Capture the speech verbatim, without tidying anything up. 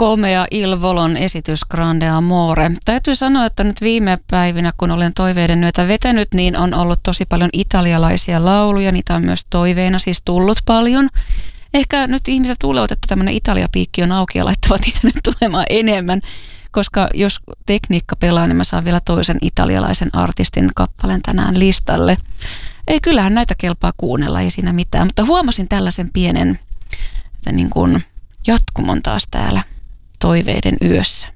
Komea Il Volon esitys Grande Amore. Täytyy sanoa, että nyt viime päivinä, kun olen toiveiden myötä vetänyt, niin on ollut tosi paljon italialaisia lauluja. Niitä on myös toiveina siis tullut paljon. Ehkä nyt ihmiset luulevat, että tämmöinen Italia-piikki on auki ja laittavat niitä nyt tulemaan enemmän. Koska jos tekniikka pelaa, niin mä saan vielä toisen italialaisen artistin kappaleen tänään listalle. Ei, kyllähän näitä kelpaa kuunnella, ei siinä mitään. Mutta huomasin tällaisen pienen että niin kuin jatkumon taas täällä toiveiden yössä.